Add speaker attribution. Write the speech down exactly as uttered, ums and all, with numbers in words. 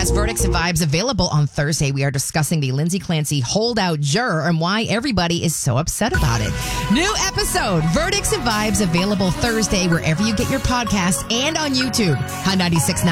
Speaker 1: podcast, Verdicts and Vibes, available on Thursday. We are discussing the Lindsay Clancy holdout juror and why everybody is so upset about it. New episode, Verdicts and Vibes, available Thursday wherever you get your podcasts and on YouTube. Hot ninety-six point nine